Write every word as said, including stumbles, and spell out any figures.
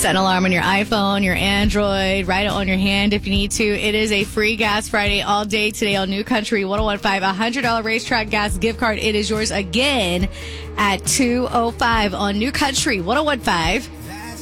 Set an alarm on your iPhone, your Android, write it on your hand if you need to. It is a free Gas Friday all day today on New Country one oh one five. A one hundred dollars racetrack gas gift card. It is yours again at two oh five on New Country one oh one five.